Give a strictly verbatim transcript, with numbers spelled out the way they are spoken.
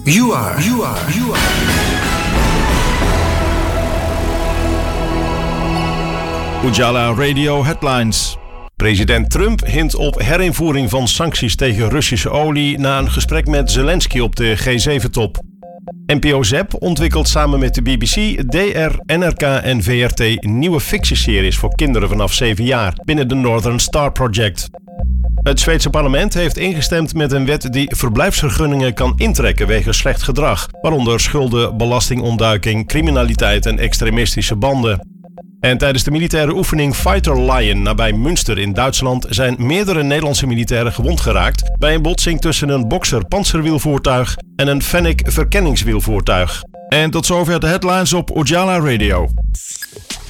You are, you are, you are. Ujala Radio Headlines. President Trump hint op herinvoering van sancties tegen Russische olie na een gesprek met Zelensky op de G zeven top. N P O Zep ontwikkelt samen met de B B C, D R, N R K en V R T nieuwe fictieseries voor kinderen vanaf zeven jaar binnen de Northern Star Project. Het Zweedse parlement heeft ingestemd met een wet die verblijfsvergunningen kan intrekken wegens slecht gedrag, waaronder schulden, belastingontduiking, criminaliteit en extremistische banden. En tijdens de militaire oefening Fighter Lion nabij Münster in Duitsland zijn meerdere Nederlandse militairen gewond geraakt bij een botsing tussen een Boxer panzerwielvoertuig en een Fennec verkenningswielvoertuig. En tot zover de headlines op Ujala Radio.